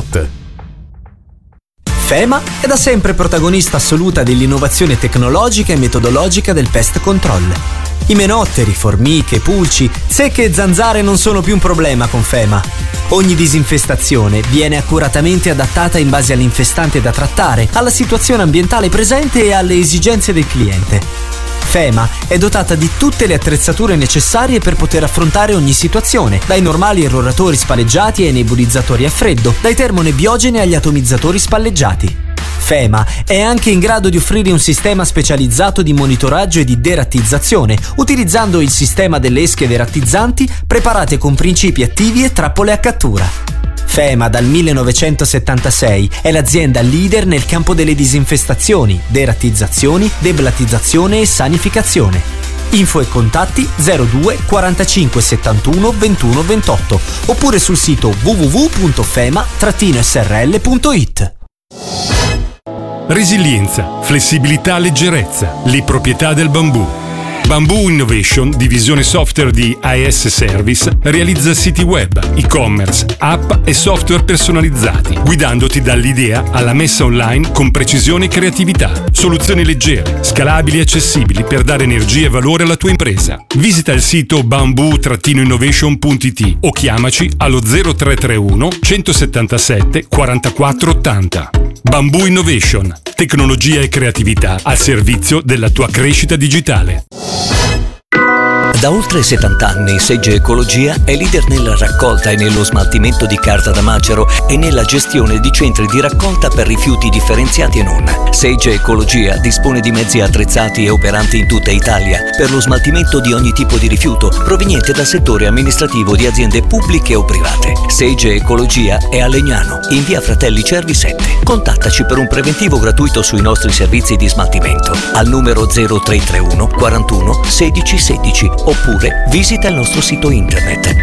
Spot. FEMA è da sempre protagonista assoluta dell'innovazione tecnologica e metodologica del pest control. Imenotteri, formiche, pulci, zecche e zanzare non sono più un problema con FEMA. Ogni disinfestazione viene accuratamente adattata in base all'infestante da trattare, alla situazione ambientale presente e alle esigenze del cliente. FEMA è dotata di tutte le attrezzature necessarie per poter affrontare ogni situazione, dai normali irroratori spalleggiati ai nebulizzatori a freddo, dai termonebiogeni agli atomizzatori spalleggiati. FEMA è anche in grado di offrire un sistema specializzato di monitoraggio e di derattizzazione, utilizzando il sistema delle esche derattizzanti preparate con principi attivi e trappole a cattura. FEMA dal 1976 è l'azienda leader nel campo delle disinfestazioni, derattizzazioni, deblattizzazione e sanificazione. Info e contatti 02 45 71 21 28 oppure sul sito www.fema-srl.it. Resilienza, flessibilità, leggerezza, le proprietà del bambù. Bamboo Innovation, divisione software di AS Service, realizza siti web, e-commerce, app e software personalizzati, guidandoti dall'idea alla messa online con precisione e creatività. Soluzioni leggere, scalabili e accessibili per dare energia e valore alla tua impresa. Visita il sito bamboo-innovation.it o chiamaci allo 0331 177 44 80. Bamboo Innovation, tecnologia e creatività al servizio della tua crescita digitale. Da oltre 70 anni Sage Ecologia è leader nella raccolta e nello smaltimento di carta da macero e nella gestione di centri di raccolta per rifiuti differenziati e non. Sage Ecologia dispone di mezzi attrezzati e operanti in tutta Italia per lo smaltimento di ogni tipo di rifiuto proveniente dal settore amministrativo di aziende pubbliche o private. Sage Ecologia è a Legnano, in via Fratelli Cervi 7. Contattaci per un preventivo gratuito sui nostri servizi di smaltimento al numero 0331 41 16 16 oppure visita il nostro sito internet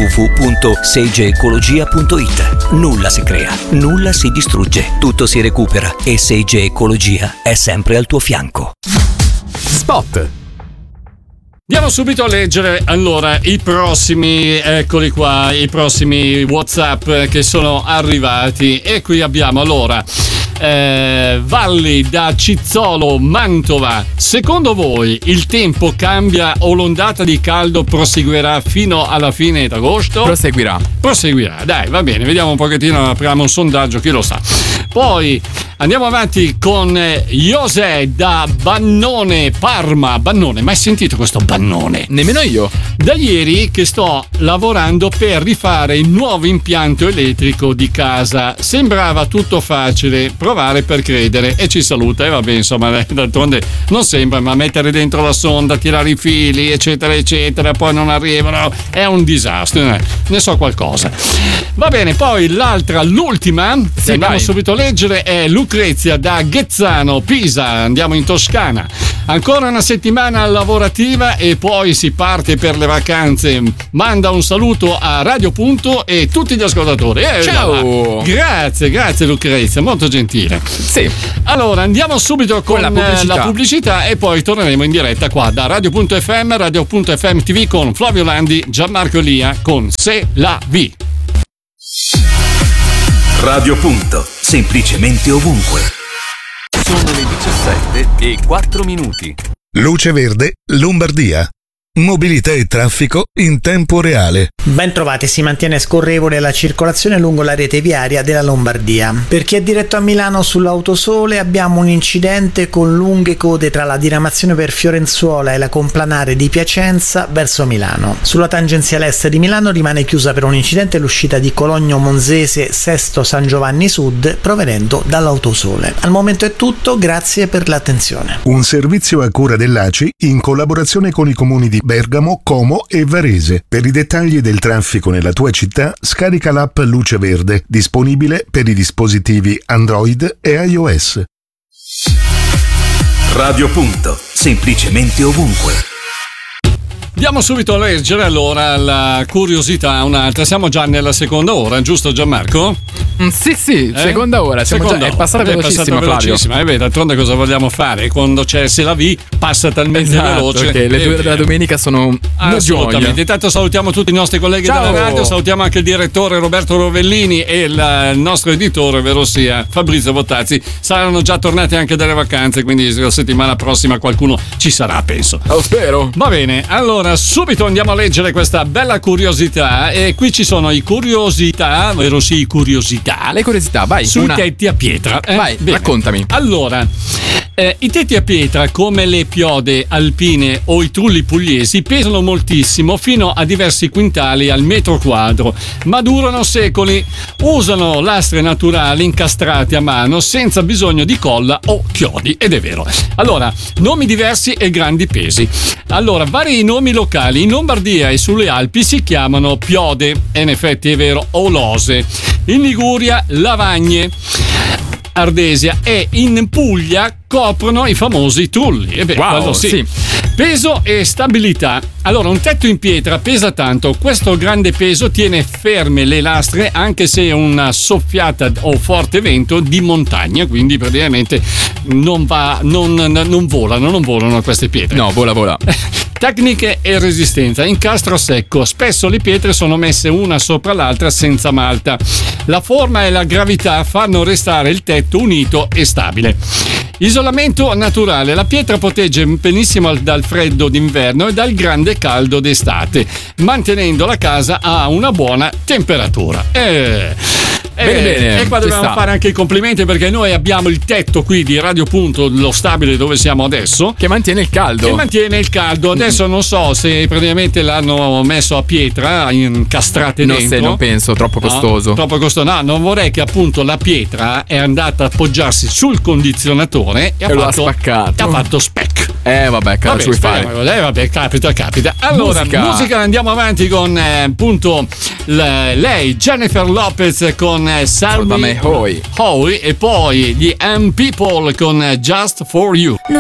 www.sageecologia.it. Nulla si crea, nulla si distrugge, tutto si recupera e Sage Ecologia è sempre al tuo fianco. Spot. Andiamo subito a leggere allora i prossimi, eccoli qua, i prossimi WhatsApp che sono arrivati e qui abbiamo allora Valli da Cizzolo, Mantova. Secondo voi il tempo cambia o l'ondata di caldo proseguirà fino alla fine d'agosto? Proseguirà, dai, va bene, vediamo un pochettino, apriamo un sondaggio, chi lo sa. Poi andiamo avanti con José da Bannone, Parma. Bannone, mai sentito questo Bannone? nemmeno io. Da ieri che sto lavorando per rifare il nuovo impianto elettrico di casa. Sembrava tutto facile, provare per credere, e ci saluta. E vabbè, insomma, d'altronde non sembra, ma mettere dentro la sonda, tirare i fili, eccetera eccetera, poi non arrivano, è un disastro, ne so qualcosa. Va bene, poi l'ultima, sì, andiamo vai. subito a leggere, è Lucrezia da Ghezzano, Pisa. Andiamo in Toscana. Ancora una settimana lavorativa e poi si parte per le vacanze. Manda un saluto a Radio Punto e tutti gli ascoltatori. Ciao! Grazie Lucrezia, molto gentile. Sì. Allora andiamo subito con la pubblicità e poi torneremo in diretta qua da Radio.fm, Radio.fm TV con Flavio Landi, Gianmarco Elia con Se la Vi. Radio Punto, semplicemente ovunque. Sono le 17:04. Luce Verde, Lombardia. Mobilità e traffico in tempo reale. Ben trovati, si mantiene scorrevole la circolazione lungo la rete viaria della Lombardia. Per chi è diretto a Milano sull'Autosole abbiamo un incidente con lunghe code tra la diramazione per Fiorenzuola e la complanare di Piacenza verso Milano. Sulla tangenziale est di Milano rimane chiusa per un incidente l'uscita di Cologno Monzese Sesto San Giovanni Sud provenendo dall'Autosole. Al momento è tutto, grazie per l'attenzione. Un servizio a cura dell'ACI in collaborazione con i comuni di Bergamo, Como e Varese. Per i dettagli del traffico nella tua città, scarica l'app Luce Verde, disponibile per i dispositivi Android e iOS. Radio Punto, semplicemente ovunque. Andiamo subito a leggere allora la curiosità, un'altra. Siamo già nella seconda ora, giusto Gianmarco? Sì, seconda ora. È passata velocissima, Flavio. D'altronde cosa vogliamo fare? Quando c'è Se la V passa talmente veloce. Che le 2 della domenica sono una gioia. Intanto salutiamo tutti i nostri colleghi della radio, salutiamo anche il direttore Roberto Rovellini e il nostro editore, ovvero sia Fabrizio Bottazzi. Saranno già tornati anche dalle vacanze, quindi la settimana prossima qualcuno ci sarà, penso. Lo spero. Va bene, allora subito andiamo a leggere questa bella curiosità e qui ci sono i curiosità, ovvero sì, i curiosità. Le curiosità, vai. Sui tetti a pietra. Vai, raccontami. Allora, i tetti a pietra, come le piode alpine o i trulli pugliesi, pesano moltissimo, fino a diversi quintali al metro quadro, ma durano secoli. Usano lastre naturali incastrate a mano senza bisogno di colla o chiodi, ed è vero. Allora, nomi diversi e grandi pesi. Allora, vari nomi locali. In Lombardia e sulle Alpi si chiamano piode, e in effetti è vero, o lose. In Liguria, lavagne. Ardesia, e in Puglia coprono i famosi trulli. E beh, wow, sì. Peso e stabilità. Allora, un tetto in pietra pesa tanto. Questo grande peso tiene ferme le lastre anche se è una soffiata o forte vento di montagna, quindi praticamente non volano queste pietre. No, vola. Tecniche e resistenza. Incastro secco. Spesso le pietre sono messe una sopra l'altra senza malta. La forma e la gravità fanno restare il tetto unito e stabile. Isolamento naturale. La pietra protegge benissimo dal freddo d'inverno e dal grande caldo d'estate, mantenendo la casa a una buona temperatura. Bene, e qua dobbiamo fare anche i complimenti, perché noi abbiamo il tetto qui di Radio Punto, lo stabile dove siamo adesso, che mantiene il caldo. Adesso non so se praticamente l'hanno messo a pietra incastrate dentro. Non penso, troppo costoso. No, non vorrei che appunto la pietra è andata a appoggiarsi sul condizionatore e lo ha spaccato. Ha fatto spec. Vabbè, cosa ci vuoi fare? Vabbè, capita. Allora, musica, andiamo avanti con appunto lei, Jennifer Lopez con Salve Hoy, e poi gli M People con Just For You. No